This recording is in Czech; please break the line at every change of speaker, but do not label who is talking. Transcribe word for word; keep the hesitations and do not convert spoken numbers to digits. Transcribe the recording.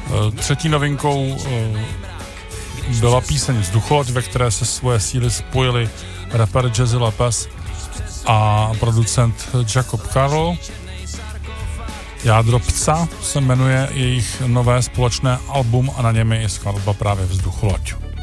Třetí novinkou byla píseň Vzducholoď, ve které se svoje síly spojili rapper Jazzy Lopez a producent Jacob Carl. Jádro psa se jmenuje jejich nové společné album a na něm je i skladba právě Vzducholoď.